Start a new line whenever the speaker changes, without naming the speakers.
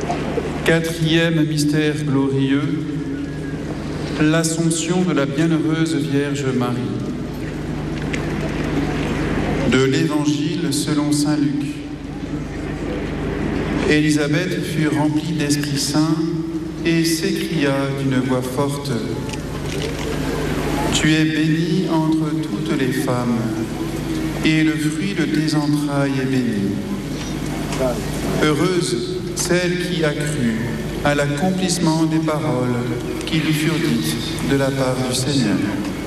Quatrième mystère glorieux, l'Assomption de la Bienheureuse Vierge Marie. De l'Évangile selon saint Luc. Élisabeth fut remplie d'Esprit Saint et s'écria d'une voix forte : Tu es bénie entre toutes les femmes, et le fruit de tes entrailles est béni. Heureuse celle qui a cru à l'accomplissement des paroles qui lui furent dites de la part du Seigneur.